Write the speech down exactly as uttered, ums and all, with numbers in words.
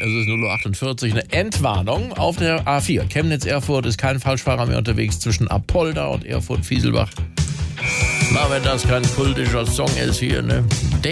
Es ist null Uhr achtundvierzig, eine Entwarnung auf der A vier. Chemnitz-Erfurt ist kein Falschfahrer mehr unterwegs zwischen Apolda und Erfurt-Fieselbach. Na, wenn das kein kultischer Song ist hier, ne?